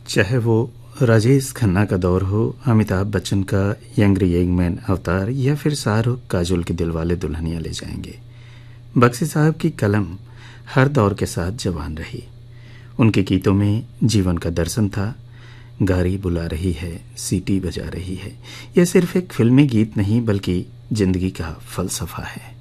चाहे वो राजेश खन्ना का दौर हो, अमिताभ बच्चन का यंग मैन अवतार या फिर शाहरुख काजोल के दिलवाले दुल्हनिया ले जाएंगे, बख्शी साहब की कलम हर दौर के साथ जवान रही। उनके गीतों में जीवन का दर्शन था। गाड़ी बुला रही है, सीटी बजा रही है, यह सिर्फ एक फिल्मी गीत नहीं बल्कि जिंदगी का फलसफा है।